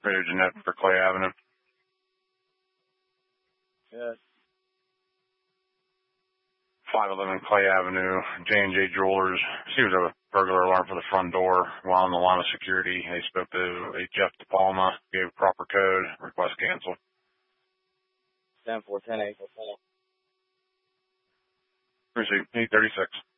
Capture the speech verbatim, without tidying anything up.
Radio Jeanette for Clay Avenue. Yes. five eleven Clay Avenue, J and J Jewelers. Received a burglar alarm for the front door. While on the line of security, they spoke to a Jeff DePalma, gave proper code, request canceled. ten four ten eight. Receipt eight thirty-six.